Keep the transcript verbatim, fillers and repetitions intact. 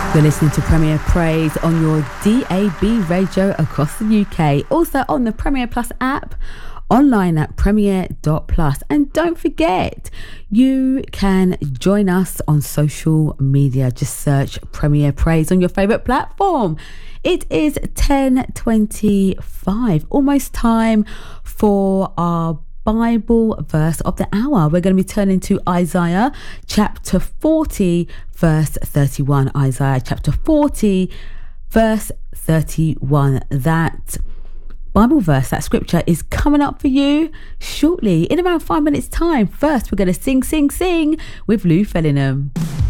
You're listening to Premier Praise on your D A B radio across the U K. Also on the Premier Plus app, online at premier dot plus. And don't forget, you can join us on social media. Just search Premier Praise on your favourite platform. It is ten twenty-five, almost time for our Bible verse of the hour. We're going to be turning to Isaiah chapter forty, verse thirty-one. Isaiah chapter forty, verse thirty-one. That Bible verse, that scripture is coming up for you shortly in around five minutes time. First, we're going to sing, sing, sing with Lou Fellingham.